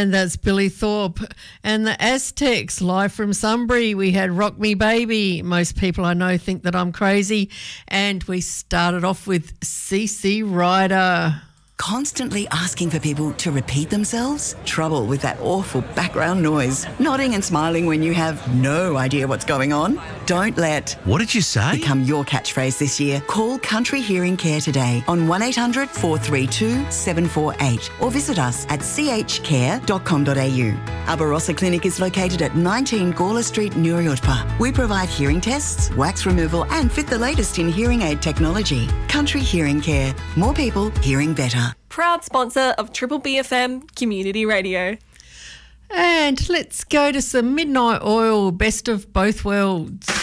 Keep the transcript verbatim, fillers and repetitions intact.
And that's Billy Thorpe. And the Aztecs, live from Sunbury, we had Rock Me Baby. Most people I know think that I'm crazy. And we started off with C C Rider. Constantly asking for people to repeat themselves? Trouble with that awful background noise. Nodding and smiling when you have no idea what's going on? Don't let What did you say? become your catchphrase this year. Call Country Hearing Care today on one eight hundred four three two seven four eight or visit us at c h care dot com dot a u. Our Barossa Clinic is located at nineteen Gawler Street, Nuruyotpa. We provide hearing tests, wax removal and fit the latest in hearing aid technology. Country Hearing Care. More people hearing better. Proud sponsor of Triple B F M Community Radio. And let's go to some Midnight Oil, Best of Both Worlds.